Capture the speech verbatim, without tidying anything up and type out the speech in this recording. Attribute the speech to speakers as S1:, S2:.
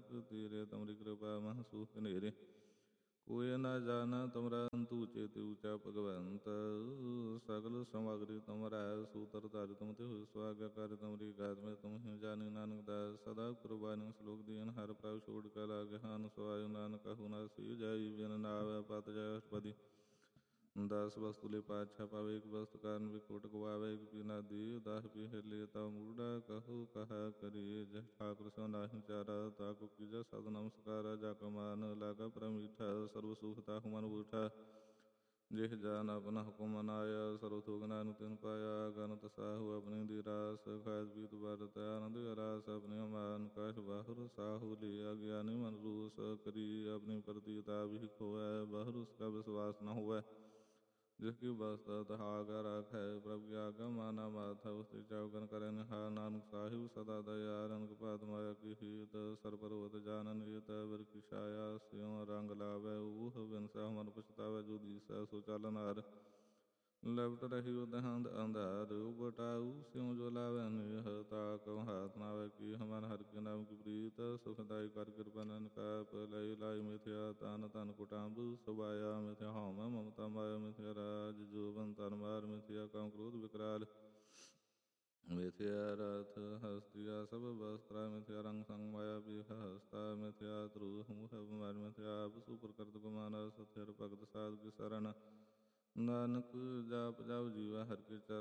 S1: ਹਰਿ ਤੇਰੇ ਤੁਮਰੀ ਕਿਰਪਾ ਮਹਿ ਸੂਖ ਹਨੇਰੇ। ਕੋਈ ਨਾ ਜਾਣਾ ਤੁਮਰਾ ਅੰਤੁ ਚੇਤਿ ਊਚਾ ਭਗਵੰਤ। ਸਗਲ ਸਮਗਰੀ ਤੁਮਰੈ ਸੂਤਰ ਧਰਿ ਤੁਮ ਤੇ ਹੋਇ ਸੁਆਗਿਆ ਕਰਿ ਤੁਮਰੀ ਗਾਇਤ ਮੈਂ ਤੁਮ ਹੀ ਜਾਣੀ ਨਾਨਕ ਦਾਸ। ਸਦਾ ਕੁਰਬਾਨੀ ਸਲੋਕ ਦੀਨ ਹਰਿ ਪ੍ਰਭ ਛੋੜ ਕੇ ਲਾਗੇ ਹਨ ਸੁਆਇ ਨਾਨਕ ਕਹੂ ਨਾ ਸੀ ਜਾਈ ਬਿਨ ਨਾਵੈ ਪਤ ਜੈ ਅਸ਼ਟਪਦੀ। ਦਸ ਵਸਤੂ ਲੈ ਪਾਛਾ ਪਾਵੇ ਇੱਕ ਵਸਤੂ ਕਾਰਨ ਵੀ ਕੋਟ ਗਵਾਵੇ। ਇੱਕ ਪੀਨਾ ਦੀ ਦਸ ਪੀ ਹਿਰਲੇ ਤਾ ਮੂੜਾ ਕਹੂ ਕਹਾ ਕਰੀਏ। ਜਹ ਠਾकुर ਸੋ ਨਾਹੀ ਚਾਰਾ ਤਾਕੂ ਕੀਜੈ ਸਦ ਨਮਸਕਾਰਾ। ਜਾ ਕਾ ਮਾਨ ਲਾਗਾ ਪ੍ਰਮੀਠਾ ਸਰਬ ਸੁਖ ਤਾਹੂ ਮਨ ਬੂਠਾ। ਜਿਹ ਜਾਨ ਆਪਨਾ ਹੁਕਮ ਮਨਾਇਆ ਸਰਬ ਥੋਕ ਨਾਨਕ ਤਿਨ ਪਾਇਆ। ਗਨਤ ਸਾਹੂ ਆਪਣੀ ਦੀ ਰਾਸ ਖਾਇ ਪੀਤ ਵਰਤੈ ਆਨੰਦ ਰਾਸ। ਆਪਣੀ ਮਾਨ ਕਾਛ ਬਾਹੁਰ ਸਾਹੂ ਲਿਆ ਗਿਆਨੀ ਮਨ ਰੂਸ ਕਰੀ। ਆਪਣੀ ਪ੍ਰਤੀਤਾ ਵੀ ਖੋਵੈ ਬਾਹੁਰ ਉਸਕਾ ਵਿਸਵਾਸ ਨ ਹੋਵੈ। ਜਿਸ ਕੀ ਬਸਤ ਤਹਾਗਾ ਰਾਖੈ ਪ੍ਰਭ ਕੀ ਆਗਾ ਮਾਨਾ ਮਾਥਾ। ਉਸਤੇ ਚੌਗਨ ਕਰੈ ਨਿਹਾਲ ਨਾਨਕ ਸਾਹਿਬ ਸਦਾ ਦਇਆਲ। ਅਨਕ ਭਾਤ ਮਾਇਆ ਕੀ ਹੀਤ ਸਰ ਪਰਵਤ ਜਾਨਨ ਏਤ। ਬਿਰ ਕੀ ਛਾਇਆ ਸਿਉ ਰੰਗ ਲਾਵੈ ਊਹ ਬਿਨਸਾ ਮਨ ਪਛਤਾਵੈ। ਜੋ ਦੀਸੈ ਸੋ ਚਾਲਨ ਹਾਰ ਲਪਟ ਰਹੀ ਉਦਹੰਦ ਅੰਧਾਰ। ਉਬਟਾਊ ਸਿਉ ਜੋ ਲਾਵੈ ਨੇਹ ਤਾਕਉ ਹਾਥ ਨ ਆਵੈ ਕੀਹ। ਮਨ ਹਰਿ ਕੇ ਨਾਮ ਕੀ ਪ੍ਰੀਤ ਸੁਖਦਾਈ ਕਰ ਕਿਰਪਾ ਨਾਨਕ ਆਪ ਲਇ। ਲਾਈ ਮਿਥਿਆ ਤਨ ਧਨ ਕੁਟਾੰਬ ਸਬਾਇਆ। ਮਿਥਿਆ ਹਉਮੈ ਮਮਤਾ ਮਾਇਆ ਮਿਥਿਆ ਰਾਜ ਜੋਬਨ ਤਨ ਮਾਰ। ਮਿਥਿਆ ਕਾਮ ਕ੍ਰੋਧ ਵਿਕਰਾਲ ਮਿਥਿਆ ਰਥ ਹਸਤੀਆ ਸਭ ਬਸਤਰਾ। ਮਿਥਿਆ ਰੰਗ ਸੰਗ ਮਾਇਆ ਬੀਖ ਹਸਤਾ। ਮਿਥਿਆ ਧਰੂਹ ਮੂਹ ਬਿਮਾਰ। ਮਿਥਿਆ ਆਪ ਸੁਪਰ ਕਰਤ ਗੁਮਾਨਾ। ਸਤਿ ਹਰਿ ਭਗਤ ਸਾਧ ਕੀ ਸਰਣ ਨਾਨਕ ਜਾਪ ਜਪ ਜੀਵੈ ਹਰਿ ਕੇ ਚਰਨ।